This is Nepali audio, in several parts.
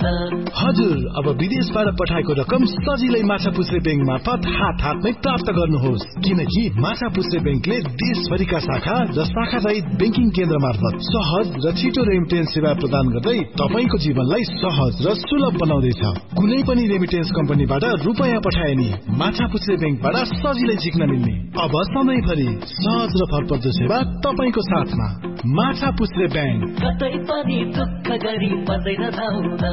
हजुर, अब विदेशबाट पठाएको रकम सजिलै माछापुच्छ्रे बैंक मार्फत हातमै प्राप्त गर्नुहोस्, किनकि माछापुच्छ्रे बैंकले देशभरिका शाखा र शाखा रहित बैंकिङ केन्द्र मार्फत सहज र छिटो रेमिटेन्स सेवा प्रदान गर्दै तपाईको जीवनलाई सहज र सुलभ बनाउँदैछ। कुनै पनि रेमिटेन्स कम्पनीबाट रुपैयाँ पठाए नि माछापुच्छ्रे बैंकबाट सजिलै झिक्न मिल्ने, अब सधैँभरि सहज र फरपर्दो सेवा तपाईको साथमा। माछापुच्छ्रे बैंक, कतै पनि दुःख गरी पर्दैन धाउन।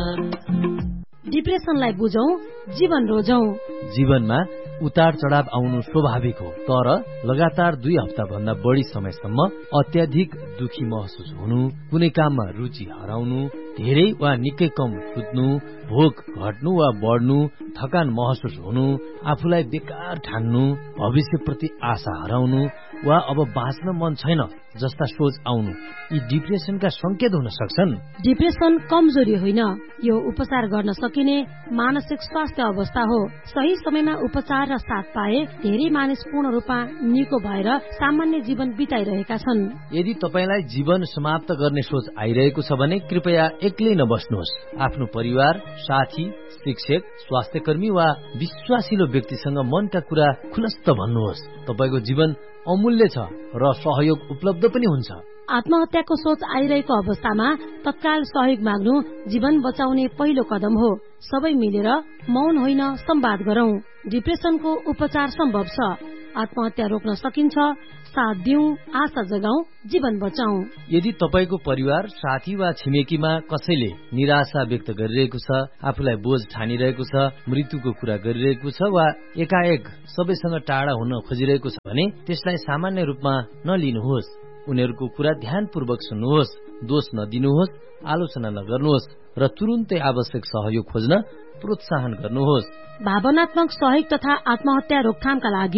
डिप्रेसनलाई बुझौं, जीवन रोजौं। जीवनमा उतार चढाव आउनु स्वाभाविक हो, तर लगातार 2 हप्ता भन्दा बढी समयसम्म अत्याधिक दुखी महसुस हुनु, कुनै काममा रुचि हराउनु, धेरै वा निकै कम सुत्नु, भोक घट्नु वा बढ्नु, थकान महसुस हुनु, आफूलाई बेकार ठान्नु, भविष्यप्रति आशा हराउनु वा अब बाँच्न मन छैन जस्ता सोच आउनु, यी डिप्रेसनका संकेत हुन सक्छन्। डिप्रेसन कमजोरी होइन, यो उपचार गर्न सकिने मानसिक स्वास्थ्य अवस्था हो। सही समयमा उपचार र साथ पाए धेरै मानिस पूर्ण रूपमा निको भएर सामान्य जीवन बिताइरहेका छन्। यदि तपाईलाई जीवन समाप्त गर्ने सोच आइरहेको छ भने कृपया एक्लै नबस्नुहोस्। आफ्नो परिवार, साथी, शिक्षक, स्वास्थ्यकर्मी वा विश्वासिलो व्यक्तिसँग मनका कुरा खुलस्त भन्नुहोस्। तपाईको जीवन अमूल्य छ र सहयोग उपलब्ध पनि हुन्छ। आत्महत्याको सोच आइरहेको अवस्थामा तत्काल सहयोग माग्नु जीवन बचाउने पहिलो कदम हो। सबै मिलेर मौन होइन संवाद गरौं। डिप्रेसनको उपचार सम्भव छ। आत्महत्या रोक्न सकिन्छ। साथ दिउँ, आशा जगाउँ, जीवन बचाउँ। यदि तपाईको परिवार, साथी वा छिमेकीमा कसैले निराशा व्यक्त गरिरहेको छ, आफूलाई बोझ ठानिरहेको छ, मृत्युको कुरा गरिरहेको छ वा एकाएक सबैसँग टाढा हुन खोजिरहेको छ भने त्यसलाई सामान्य रूपमा नलिनुहोस्। उनीहरूको कुरा ध्यानपूर्वक सुन्नुहोस्, दोष नदिनुहोस्, आलोचना नगर्नुहोस् र तुरुन्तै आवश्यक सहयोग खोज्न प्रोत्साहन गर्नुहोस्। भावनात्मक सहयोग तथा आत्महत्या रोकथामका लागि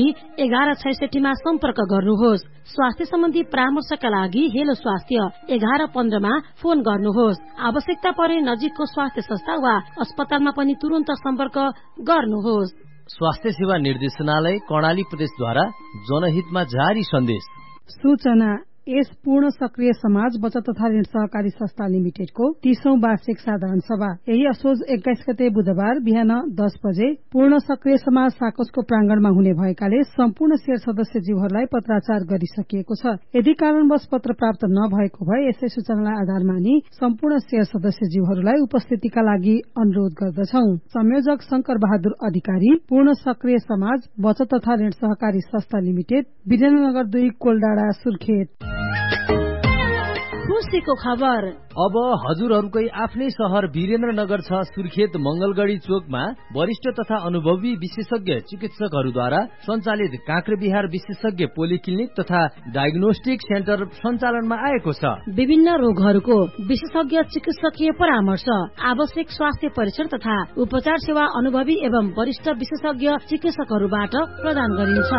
1166 मा सम्पर्क गर्नुहोस्। स्वास्थ्य सम्बन्धी परामर्शका लागि हेलो स्वास्थ्य 1115 मा फोन गर्नुहोस्। आवश्यकता परे नजिकको स्वास्थ्य संस्था वा अस्पतालमा पनि तुरन्त सम्पर्क गर्नुहोस्। स्वास्थ्य सेवा निर्देशनालय कर्णाली प्रदेशद्वारा जनहितमा जारी सन्देश। सूचना, यस पूर्ण सक्रिय समाज बचत तथा ऋण सहकारी संस्था लिमिटेडको 30औं वार्षिक साधारण सभा यही असोज 21 गते बुधबार बिहान 10 बजे पूर्ण सक्रिय समाज साकोचको प्रांगणमा हुने भएकाले सम्पूर्ण शेयर सदस्यज्यूहरूलाई पत्राचार गरिसकिएको छ। यदि कारणवश पत्र प्राप्त नभएको भए यसै सूचनालाई आधार मानी सम्पूर्ण शेयर सदस्यज्यूहरूलाई उपस्थितिका लागि अनुरोध गर्दछौ। संयोजक शंकर बहादुर अधिकारी, पूर्ण सक्रिय समाज बचत तथा ऋण सहकारी संस्था लिमिटेड, विजयनगर 2 कोलडाँडा, सुर्खेत। खुशीको खबर, अब हजुरहरूकै आफ्नै शहर वीरेन्द्रनगर छ सुर्खेत मंगलगढ़ी चोकमा वरिष्ठ तथा अनुभवी विशेषज्ञ चिकित्सकहरूद्वारा सञ्चालित काँक्रेबिहार विशेषज्ञ पोलिक्लिनिक तथा डायग्नोस्टिक सेन्टर सञ्चालनमा आएको छ। विभिन्न रोगहरूको विशेषज्ञ चिकित्सकीय परामर्श, आवश्यक स्वास्थ्य परीक्षण तथा उपचार सेवा अनुभवी एवं वरिष्ठ विशेषज्ञ चिकित्सकहरूबाट प्रदान गरिन्छ।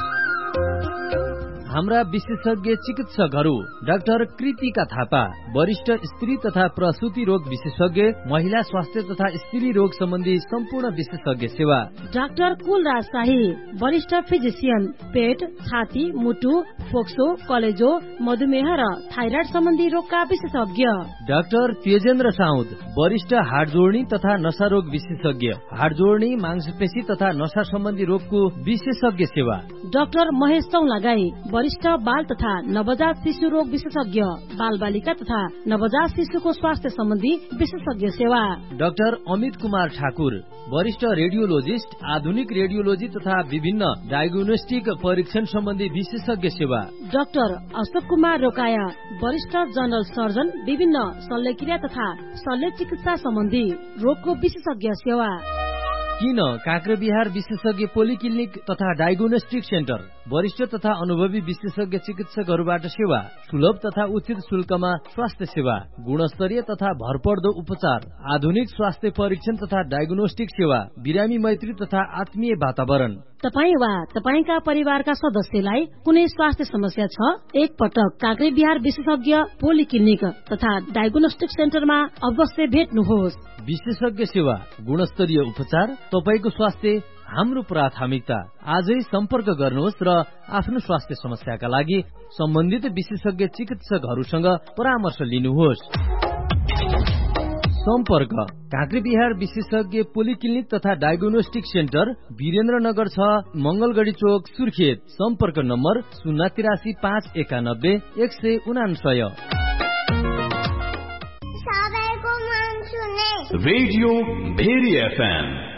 हाम्रा विशेषज्ञ चिकित्सकहरू डाक्टर कृतिका थापा, वरिष्ठ स्त्री तथा प्रसूति रोग विशेषज्ञ, महिला स्वास्थ्य तथा स्त्री रोग सम्बन्धी सम्पूर्ण विशेषज्ञ सेवा। डाक्टर कुलराज शाही, वरिष्ठ फिजिशियन, पेट, छाती, मुटु, फोक्सो, कलेजो, मधुमेह र थाइराइड सम्बन्धी रोगका विशेषज्ञ। डाक्टर तेजेन्द्र साउद, वरिष्ठ हाड जोड्नी तथा नशा रोग विशेषज्ञ, हाड जोड्नी, मांसपेशी तथा नशा सम्बन्धी रोगको विशेषज्ञ सेवा। डाक्टर महेश चौलागाई, वरिष्ठ बाल तथा नवजात शिशु रोग विशेषज्ञ, बाल बालिका तथा नवजात शिशुको स्वास्थ्य सम्बन्धी विशेषज्ञ सेवा। डाक्टर अमित कुमार ठाकुर, वरिष्ठ रेडियोलोजिस्ट, आधुनिक रेडियोलोजी तथा विभिन्न डायग्नोस्टिक परीक्षण सम्बन्धी विशेषज्ञ सेवा। डाक्टर अशोक कुमार रोकाया, वरिष्ठ जनरल सर्जन, विभिन्न शल्यक्रिया तथा शल्य चिकित्सा सम्बन्धी रोगको विशेषज्ञ सेवा। किन काँक्रेबिहार विशेषज्ञ पोलिक्लिनिक तथा डायग्नोस्टिक सेन्टर वरिष्ठ तथा अनुभवी विशेषज्ञ चिकित्सकहरूबाट सेवा, सुलभ तथा उचित शुल्कमा स्वास्थ्य सेवा, गुणस्तरीय तथा भरपर्दो उपचार, आधुनिक स्वास्थ्य परीक्षण तथा डायग्नोस्टिक सेवा, बिरामी मैत्री तथा आत्मीय वातावरण। तपाई वा तपाईका परिवारका सदस्यलाई कुनै स्वास्थ्य समस्या छ, एक पटक काँक्रेबिहार विशेषज्ञ पोलिक्लिनिक तथा डायग्नोस्टिक सेन्टरमा अवश्य भेट्नुहोस्। विशेषज्ञ सेवा, गुणस्तरीय उपचार, तपाईको स्वास्थ्य हाम्रो प्राथमिकता। आजै सम्पर्क गर्नुहोस् र आफ्नो स्वास्थ्य समस्याका लागि सम्बन्धित विशेषज्ञ चिकित्सकहरूसँग परामर्श लिनुहोस्। सम्पर्क काँक्री बिहार विशेषज्ञ पोलिक्लिनिक तथा डायग्नोस्टिक सेन्टर वीरेन्द्रनगर 6 मंगलगढ़ी चोक सुर्खेत। सम्पर्क नम्बर 083 591 199। सबैको मन सुने रेडियो भेरी FM